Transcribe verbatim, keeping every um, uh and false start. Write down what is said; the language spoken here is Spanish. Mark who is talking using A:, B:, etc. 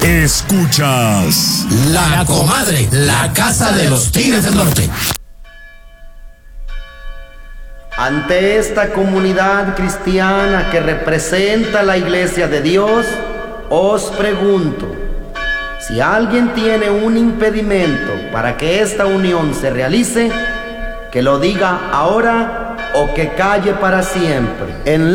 A: Escuchas
B: La Comadre, la casa de los Tigres del Norte.
C: Ante esta comunidad cristiana que representa la Iglesia de Dios, os pregunto, si alguien tiene un impedimento para que esta unión se realice, que lo diga ahora o que calle para siempre. En